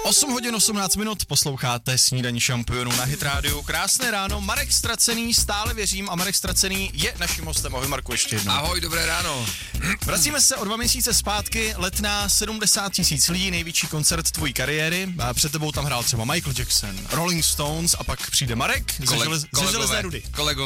8 hodin 18 minut, posloucháte Snídaní šampionů na Hit Radio. Krásné ráno, Marek Stracený, stále věřím, a Marek Stracený je naším hostem. Ahoj Marku, ještě jednou. Ahoj, dobré ráno. Vracíme se o 2 měsíce zpátky, Letná, 70 000 lidí, největší koncert tvojí kariéry. A před tebou tam hrál třeba Michael Jackson, Rolling Stones a pak přijde Marek ze Železné rudy.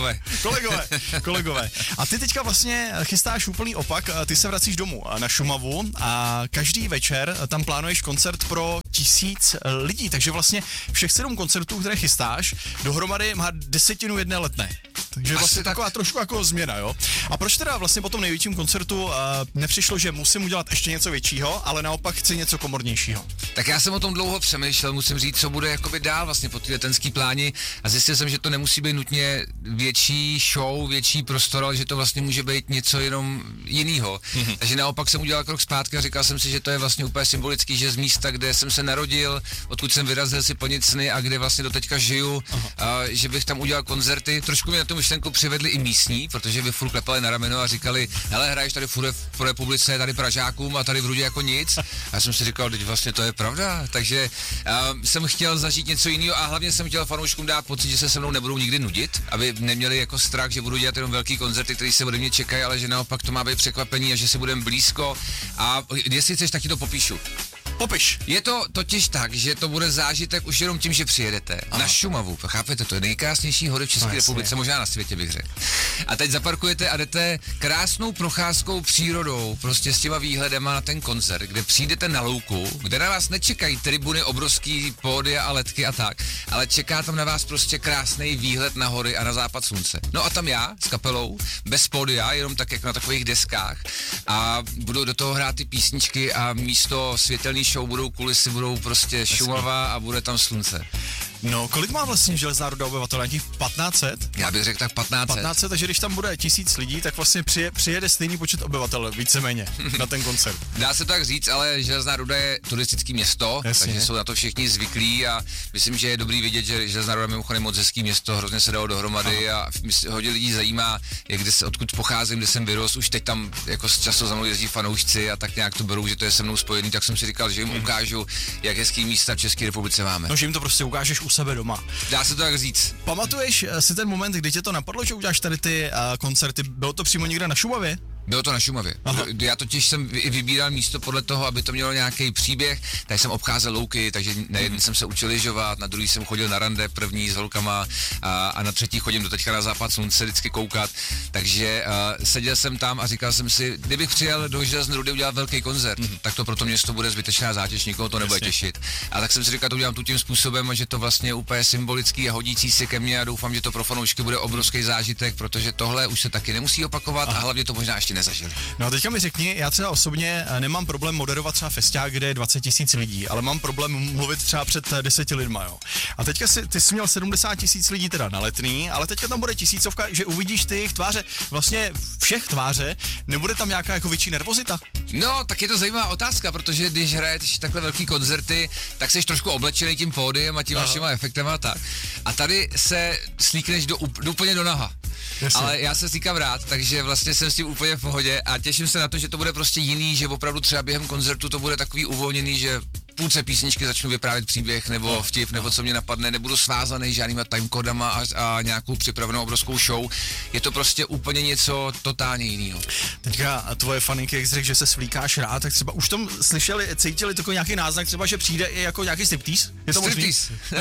Kolegové. A ty teďka vlastně chystáš úplný opak, ty se vracíš domů na Šumavu a každý večer tam plánuješ koncert pro 1000 lidí, takže vlastně všech 7 koncertů, které chystáš, dohromady má 1/10 jedné Letné. Takže vlastně taková trošku jako změna, jo. A proč teda vlastně po tom největším koncertu nepřišlo, že musím udělat ještě něco většího, ale naopak chci něco komornějšího? Tak já jsem o tom dlouho přemýšlel, musím říct, co bude jakoby dál vlastně po té letenský pláni, a zjistil jsem, že to nemusí být nutně větší show, větší prostor, ale že to vlastně může být něco jenom jinýho. Takže naopak jsem udělal krok zpátky a říkal jsem si, že to je vlastně úplně symbolický, že z místa, kde jsem se narodil, odkud jsem vyrazil si plnit sny a kde vlastně do teďka žiju, že bych tam udělal koncerty. Trošku mě na tu myšlenku přivedli i místní, protože by furt klepali na rameno a říkali: hele, hraješ tady furt po republice, tady Pražákům a tady v Rudě jako nic. A já jsem si říkal, teď vlastně to je pravda, takže jsem chtěl zažít něco jiného a hlavně jsem chtěl fanouškům dát pocit, že se se mnou nebudou nikdy nudit, aby neměli jako strach, že budu dělat jenom velký koncerty, které se ode mě čekají, ale že naopak to má být překvapení a že si budeme blízko. A jestli chceš, tak ti to popíšu. Popiš. Je to totiž tak, že to bude zážitek už jenom tím, že přijedete na Šumavu. Chápete, to je nejkrásnější hory v České republice, možná na světě bych řekl. A teď zaparkujete a jdete krásnou procházkou přírodou, prostě s těma výhledema na ten koncert, kde přijdete na louku, kde na vás nečekají tribuny, obrovský pódia a ledky a tak, ale čeká tam na vás prostě krásný výhled na hory a na západ slunce. No a tam já s kapelou, bez pódia, jenom tak jak na takových deskách, a budu do toho hrát ty písničky a místo světelný show budou kulisy, budou prostě Šumava a bude tam slunce. No, kolik má vlastně Železná ruda obyvatel? Nějakých 1500? Já bych řekl tak 1500. Takže když tam bude 1000 lidí, tak vlastně přijede stejný počet obyvatel, víceméně, na ten koncert. Dá se tak říct, ale Železná ruda je turistické město, takže jsou na to všichni zvyklí a myslím, že je dobrý vidět, že Železná ruda je mimochodem moc hezký město, hrozně se dalo dohromady a hodně lidí zajímá, odkud pocházím, kde jsem vyrostl, už teď tam jako z času za mnou jezdí fanoušci a tak nějak to berou, že to je se mnou spojený, tak jsem si říkal, že jim ukážu, jak hezký místa v České republice máme. No, že jim to prostě ukážeš u sebe doma. Dá se to tak říct. Pamatuješ si ten moment, kdy tě to napadlo, že uděláš tady ty koncerty? Bylo to přímo někde na Šumavě? Bylo to na Šumavě. Já totiž jsem vybíral místo podle toho, aby to mělo nějaký příběh. Tady jsem obcházel louky, takže na jedný jsem se učil lyžovat, na druhý jsem chodil na rande první s holkama a na třetí chodím do teďka na západ slunce vždycky koukat. Takže seděl jsem tam a říkal jsem si, kdybych přijel do Železné rudy udělat velký koncert, tak to pro to město bude zbytečná zátěž, nikoho to nebude těšit. A tak jsem si říkal, to udělám tu tím způsobem, že to vlastně je úplně symbolický a hodící se ke mně a doufám, že to pro fanoušky bude obrovský zážitek, protože tohle už se taky nemusí opakovat a hlavně to možná ještě nezažili. No a teďka mi řekni, já třeba osobně nemám problém moderovat třeba festiák, kde je 20 000 lidí, ale mám problém mluvit třeba před 10 lidma, jo. A teďka ty jsi měl 70 000 lidí teda na Letný, ale teďka tam bude 1000, že uvidíš ty jejich tváře, vlastně všech tváře, nebude tam nějaká jako větší nervozita? No, tak je to zajímavá otázka, protože když hraješ takhle velký koncerty, tak jsi trošku oblečený tím pódiem a tím vašima efektama a tak. A tady se slíkneš úplně do naha. Jasně. Ale já se slíkám rád, takže vlastně jsem s tím úplně v pohodě a těším se na to, že to bude prostě jiný, že opravdu třeba během koncertu to bude takový uvolněný, že půlce písničky začnu vyprávět příběh nebo vtip, nebo co mě napadne, nebudu svázaný žádnýma timekodama a nějakou připravenou obrovskou show. Je to prostě úplně něco totálně jiného. Teďka tvoje faninky, jak jsi řekl, že se svlíkáš rád, tak třeba už tam slyšeli, cítili takový nějaký náznak, třeba, že přijde i jako nějaký striptease? Je to možný?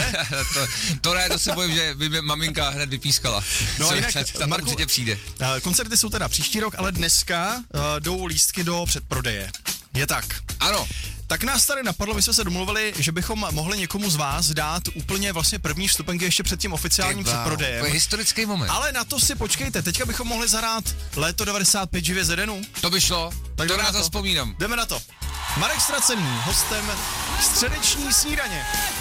to si bojím, že by mě maminka hned vypískala. No jinak, Marku, určitě přijde. Koncerty jsou teda příští rok, ale dneska jdou lístky do předprodeje. Je tak? Ano. Tak nás tady napadlo, my jsme se domluvili, že bychom mohli někomu z vás dát úplně vlastně první vstupenky ještě před tím oficiálním předprodejem. To je historický moment. Ale na to si počkejte, teďka bychom mohli zahrát Léto 95 živě z Edenu. To by šlo, tak to rád vzpomínám. Jdeme na to. Marek Stracený, hostem středeční snídaně.